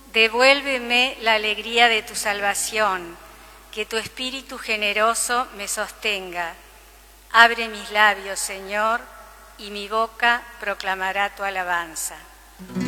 Devuélveme la alegría de tu salvación, que tu espíritu generoso me sostenga. Abre mis labios, Señor, y mi boca proclamará tu alabanza.